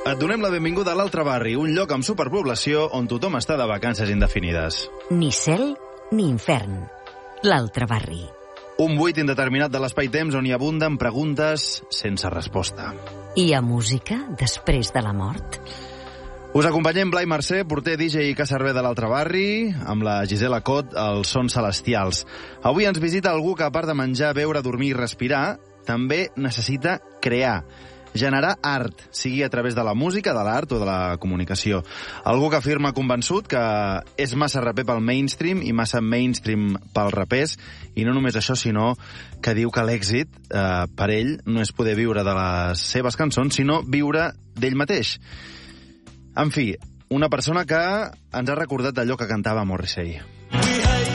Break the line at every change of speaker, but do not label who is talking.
Et donem la benvinguda a l'Altre Barri, un lloc amb superpoblació on tothom està de vacances indefinides.
Ni cel ni infern. L'Altre Barri.
Un buit indeterminat de l'espai-temps on hi abunden preguntes sense resposta.
Hi ha música després de la mort?
Us acompanyem Blai Mercè, porter DJ i cacerver de l'Altre Barri, amb la Gisela Cot, els Sons Celestials. Avui ens visita algú que, a part de menjar, beure, dormir i respirar, també necessita crear. Generar art, sigui a través de la música, de l'art o de la comunicació. Algú que afirma convençut que és massa raper pel mainstream i massa mainstream pels rapers, i no només això, sinó que diu que l'èxit per ell no és poder viure de les seves cançons, sinó viure d'ell mateix. En fi, una persona que ens ha recordat allò que cantava Morrissey.